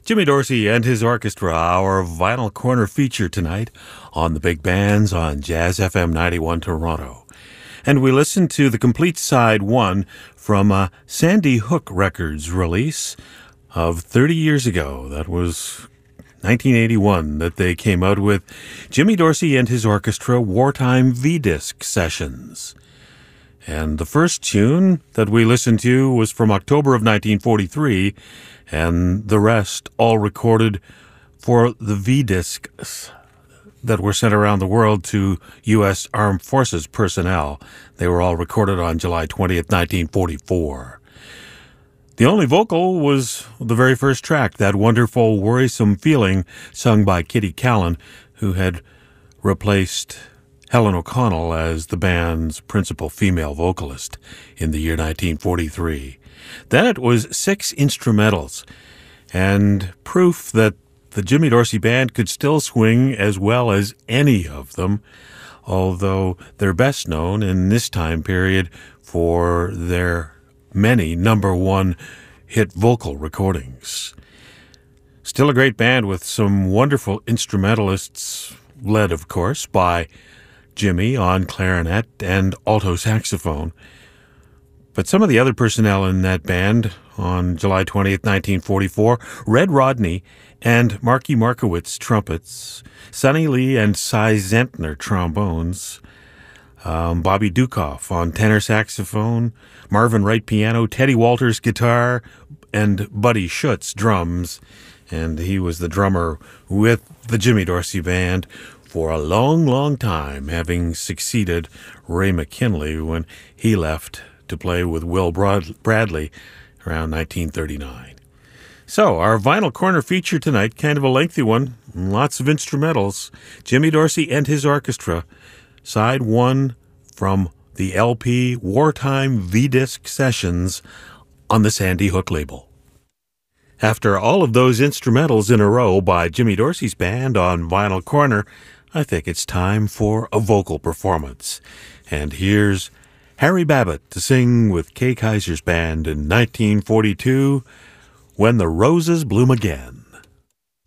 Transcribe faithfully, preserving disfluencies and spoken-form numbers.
Jimmy Dorsey and his orchestra, our Vinyl Corner feature tonight on the Big Bands on Jazz F M ninety-one Toronto. And we listened to the complete side one from a Sandy Hook Records release of thirty years ago. That was nineteen eighty-one that they came out with Jimmy Dorsey and his orchestra Wartime V-Disc Sessions. And the first tune that we listened to was from October of nineteen forty-three, and the rest all recorded for the V-Discs that were sent around the world to U S Armed Forces personnel. They were all recorded on July twentieth, nineteen forty-four. The only vocal was the very first track, that wonderful, worrisome feeling sung by Kitty Callan, who had replaced Helen O'Connell as the band's principal female vocalist in the year nineteen forty-three. Then it was six instrumentals, and proof that the Jimmy Dorsey Band could still swing as well as any of them, although they're best known in this time period for their many number one hit vocal recordings. Still a great band with some wonderful instrumentalists, led, of course, by Jimmy on clarinet and alto saxophone. But some of the other personnel in that band on July twentieth, nineteen forty-four, Red Rodney and Marky Markowitz trumpets, Sonny Lee and Cy Zentner trombones, um, Bobby Dukoff on tenor saxophone, Marvin Wright piano, Teddy Walters guitar, and Buddy Schutz drums. And he was the drummer with the Jimmy Dorsey Band for a long, long time, having succeeded Ray McKinley when he left to play with Will Bradley around nineteen thirty-nine. So, our Vinyl Corner feature tonight, kind of a lengthy one, lots of instrumentals. Jimmy Dorsey and his orchestra, side one from the L P Wartime V-Disc Sessions on the Sandy Hook label. After all of those instrumentals in a row by Jimmy Dorsey's band on Vinyl Corner, I think it's time for a vocal performance. And here's Harry Babbitt to sing with Kay Kyser's band in nineteen forty-two, When the Roses Bloom Again.